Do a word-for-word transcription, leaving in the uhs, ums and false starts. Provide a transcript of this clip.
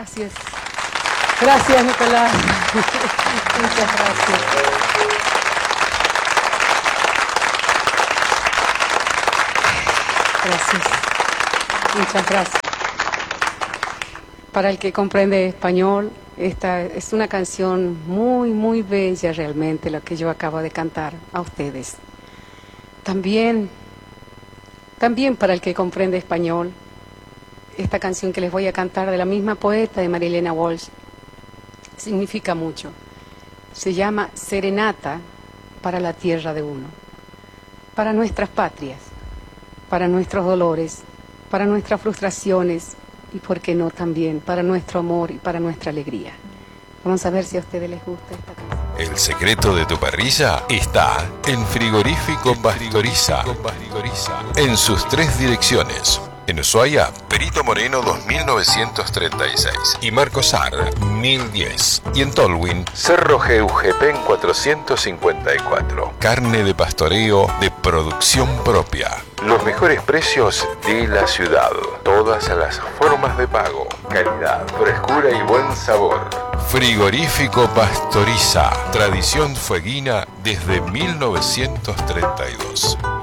Gracias. Gracias, Nicolás. Muchas gracias. Gracias. Muchas gracias. Para el que comprende español, esta es una canción muy, muy bella realmente, la que yo acabo de cantar a ustedes. También, también para el que comprende español, esta canción que les voy a cantar de la misma poeta de Marilena Walsh, significa mucho. Se llama Serenata para la tierra de uno, para nuestras patrias, para nuestros dolores, para nuestras frustraciones y, por qué no, también para nuestro amor y para nuestra alegría. Vamos a ver si a ustedes les gusta esta canción. El secreto de tu parrilla está en Frigorífico Pastoriza, en sus tres direcciones. En Ushuaia, Perito Moreno dos mil novecientos treinta y seis y Marcos Ar mil diez. Y en Tolwyn, Cerro Geujepen cuatrocientos cincuenta y cuatro. Carne de pastoreo de producción propia. Los mejores precios de la ciudad. Todas las formas de pago. Calidad, frescura y buen sabor. Frigorífico Pastoriza. Tradición fueguina desde mil novecientos treinta y dos.